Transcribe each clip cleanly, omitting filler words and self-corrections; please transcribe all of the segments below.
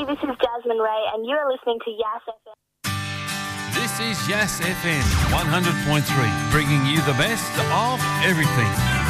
Hey, this is Jasmine Ray, and you are listening to Yas FM. This is Yas FM 100.3, bringing you the best of everything.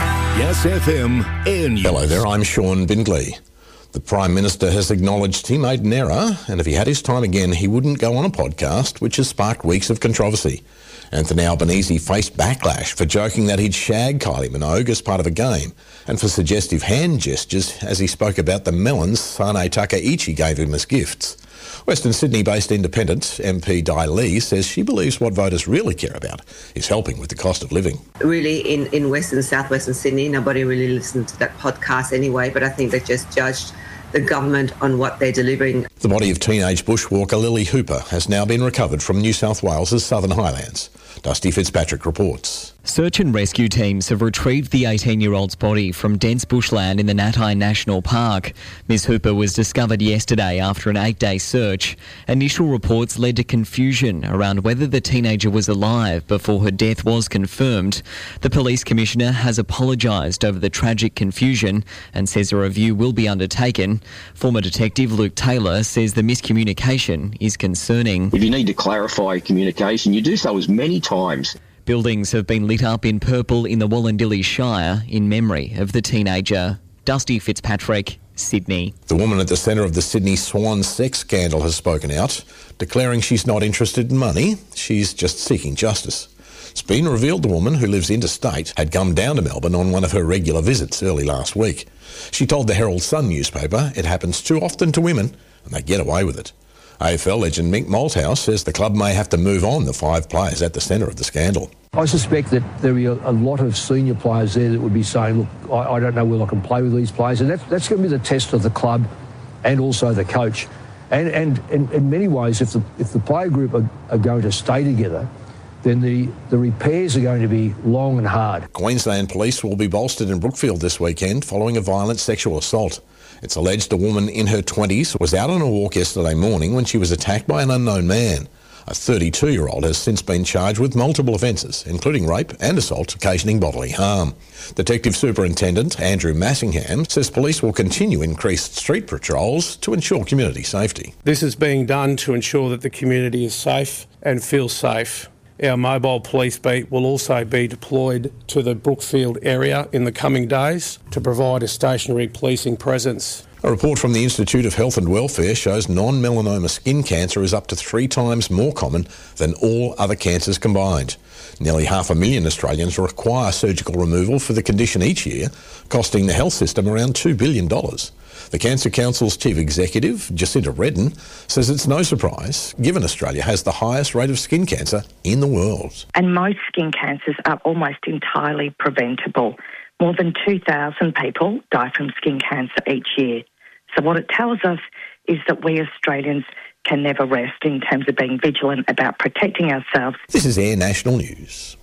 Yas FM and Hello there, I'm Sean Bindley. The Prime Minister has acknowledged he made an error, and if he had his time again, he wouldn't go on a podcast, which has sparked weeks of controversy. Anthony Albanese faced backlash for joking that he'd shag Kylie Minogue as part of a game, and for suggestive hand gestures as he spoke about the melons Sane Takaichi gave him as gifts. Western Sydney-based independent MP Di Lee says she believes what voters really care about is helping with the cost of living. Really, in southwestern Sydney, nobody really listened to that podcast anyway, but I think they just judged the government on what they're delivering. The body of teenage bushwalker Lily Hooper has now been recovered from New South Wales' Southern Highlands. Dusty Fitzpatrick reports. Search and rescue teams have retrieved the 18-year-old's body from dense bushland in the Natai National Park. Ms Hooper was discovered yesterday after an 8-day search. Initial reports led to confusion around whether the teenager was alive before her death was confirmed. The police commissioner has apologised over the tragic confusion and says a review will be undertaken. Former detective Luke Taylor says the miscommunication is concerning. If you need to clarify communication, you do so as many times. Buildings have been lit up in purple in the Wollondilly Shire in memory of the teenager. Dusty Fitzpatrick, Sydney. The woman at the centre of the Sydney Swan sex scandal has spoken out, declaring she's not interested in money, she's just seeking justice. It's been revealed the woman, who lives interstate, had come down to Melbourne on one of her regular visits early last week. She told the Herald Sun newspaper it happens too often to women and they get away with it. AFL legend Mick Malthouse says the club may have to move on the 5 players at the centre of the scandal. I suspect that there will be a lot of senior players there that would be saying, look, I don't know whether I can play with these players. And that's going to be the test of the club and also the coach. And in many ways, if the player group are going to stay together, then the repairs are going to be long and hard. Queensland police will be bolstered in Brookfield this weekend following a violent sexual assault. It's alleged a woman in her 20s was out on a walk yesterday morning when she was attacked by an unknown man. A 32-year-old has since been charged with multiple offences, including rape and assault occasioning bodily harm. Detective Superintendent Andrew Massingham says police will continue increased street patrols to ensure community safety. This is being done to ensure that the community is safe and feels safe. Our mobile police beat will also be deployed to the Brookfield area in the coming days to provide a stationary policing presence. A report from the Institute of Health and Welfare shows non-melanoma skin cancer is up to 3 times more common than all other cancers combined. Nearly 500,000 Australians require surgical removal for the condition each year, costing the health system around $2 billion. The Cancer Council's chief executive, Jacinta Redden, says it's no surprise, given Australia has the highest rate of skin cancer in the world. And most skin cancers are almost entirely preventable. More than 2,000 people die from skin cancer each year. So what it tells us is that we Australians can never rest in terms of being vigilant about protecting ourselves. This is Air National News.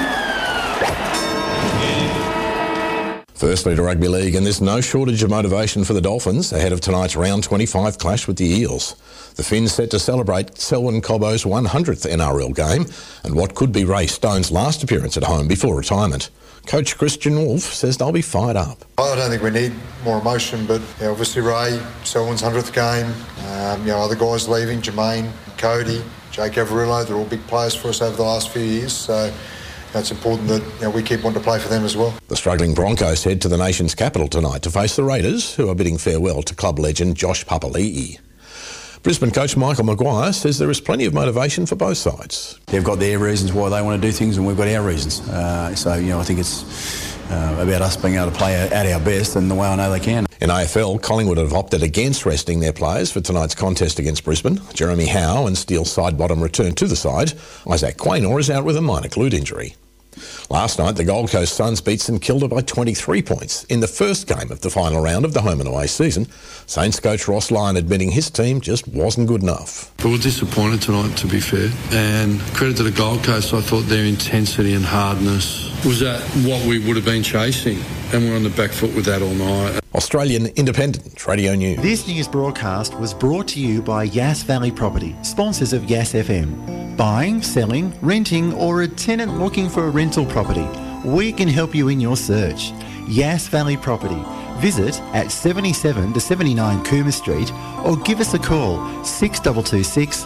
Firstly to Rugby League, and there's no shortage of motivation for the Dolphins ahead of tonight's round 25 clash with the Eels. The Finns set to celebrate Selwyn Cobbo's 100th NRL game and what could be Ray Stone's last appearance at home before retirement. Coach Christian Wolf says they'll be fired up. I don't think we need more emotion, but obviously Ray, Selwyn's 100th game, other guys leaving, Jermaine, Cody, Jake Averillo, they're all big players for us over the last few years, so it's important that we keep wanting to play for them as well. The struggling Broncos head to the nation's capital tonight to face the Raiders, who are bidding farewell to club legend Josh Papali'i. Brisbane coach Michael Maguire says there is plenty of motivation for both sides. They've got their reasons why they want to do things and we've got our reasons. I think it's about us being able to play at our best, and the way I know they can. In AFL, Collingwood have opted against resting their players for tonight's contest against Brisbane. Jeremy Howe and Steele's side bottom return to the side. Isaac Quaynor is out with a minor glute injury. Last night, the Gold Coast Suns beat St Kilda by 23 points in the first game of the final round of the home and away season. Saints coach Ross Lyon admitting his team just wasn't good enough. We were disappointed tonight, to be fair, and credit to the Gold Coast. I thought their intensity and hardness was at what we would have been chasing, and we're on the back foot with that all night. Australian Independent Radio News. This news broadcast was brought to you by Yass Valley Property, sponsors of Yass FM. Buying, selling, renting, or a tenant looking for a rental property, we can help you in your search. Yass Valley Property, Visit at 77 to 79 Cooma Street or give us a call 6226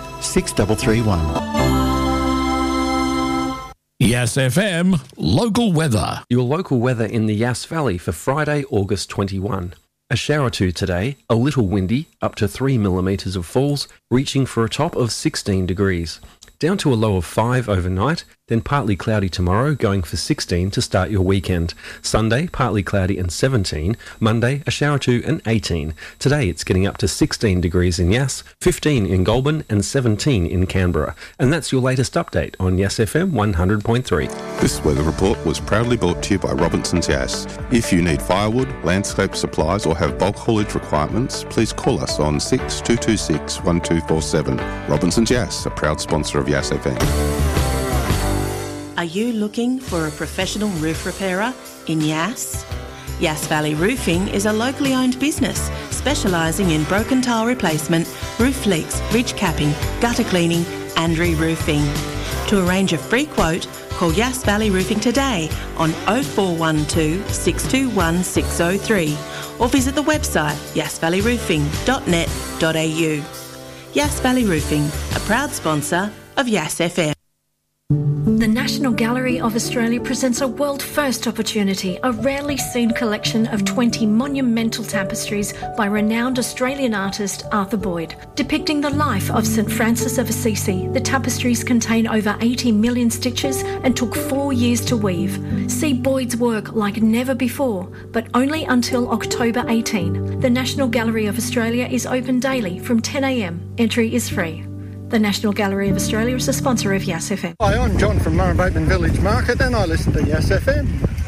6331. Yass FM local weather. Your local weather in the Yass Valley for Friday, August 21. A shower or two today, a little windy, up to 3 millimetres of falls, reaching for a top of 16 degrees. Down to a low of 5 overnight, then partly cloudy tomorrow, going for 16 to start your weekend. Sunday, partly cloudy and 17. Monday, a shower or two and 18. Today, it's getting up to 16 degrees in Yass, 15 in Goulburn and 17 in Canberra. And that's your latest update on Yass FM 100.3. This weather report was proudly brought to you by Robinson's Yass. If you need firewood, landscape supplies or have bulk haulage requirements, please call us on 6226 1247. Robinson's Yass, a proud sponsor of Yass FM. Are you looking for a professional roof repairer in Yass? Yass Valley Roofing is a locally owned business specialising in broken tile replacement, roof leaks, ridge capping, gutter cleaning and re-roofing. To arrange a free quote, call Yass Valley Roofing today on 0412 621 603 or visit the website yassvalleyroofing.net.au. Yass Valley Roofing, a proud sponsor of Yass FM. The National Gallery of Australia presents a world-first opportunity, a rarely seen collection of 20 monumental tapestries by renowned Australian artist Arthur Boyd. Depicting the life of St Francis of Assisi, the tapestries contain over 80 million stitches and took 4 years to weave. See Boyd's work like never before, but only until October 18. The National Gallery of Australia is open daily from 10 a.m. Entry is free. The National Gallery of Australia is a sponsor of Yass FM. Hi, I'm John from Murrumbateman Village Market and I listen to Yass FM.